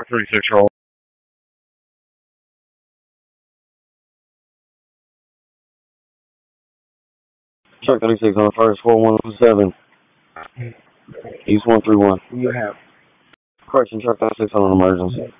36 roll. Truck 36 on the first, 4117. East 131. You have. Correction, truck 36 on an emergency.